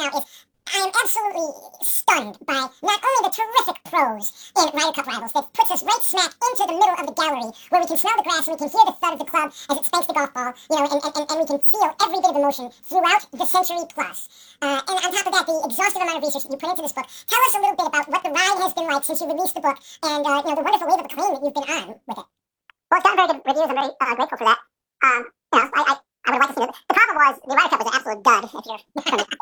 now is I am absolutely stunned by not only the terrific prose in Ryder Cup Rivals that puts us right smack into the middle of the gallery where we can smell the grass and we can hear the thud of the club as it spanks the golf ball, and we can feel every bit of emotion throughout the century plus. And on top of that, the exhaustive amount of research that you put into this book. Tell us a little bit about what the ride has been like since you released the book and the wonderful wave of acclaim that you've been on with it. Well, it's gotten very good reviews. I'm very grateful for that. I would like to see it. The problem was the Ryder Cup was an absolute dud. If you're from the